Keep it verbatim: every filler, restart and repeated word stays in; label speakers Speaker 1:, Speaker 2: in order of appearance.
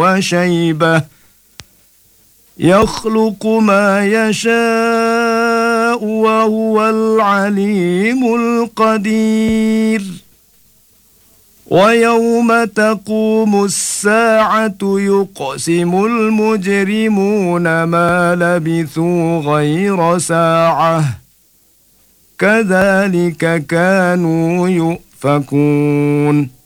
Speaker 1: وشيبة يخلق ما يشاء وهو العليم القدير ويوم تقوم الساعة يقسم المجرمون ما لبثوا غير ساعة كذلك كانوا يؤفكون.